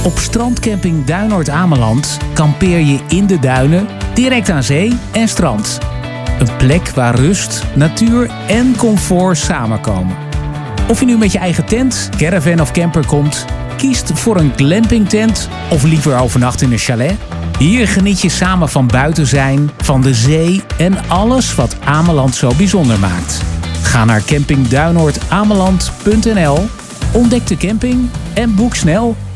Op strandcamping Duinoord-Ameland kampeer je in de duinen, direct aan zee en strand. Een plek waar rust, natuur en comfort samenkomen. Of je nu met je eigen tent, caravan of camper komt, kiest voor een glampingtent of liever overnacht in een chalet. Hier geniet je samen van buiten zijn, van de zee en alles wat Ameland zo bijzonder maakt. Ga naar campingduinoordameland.nl, ontdek de camping en boek snel.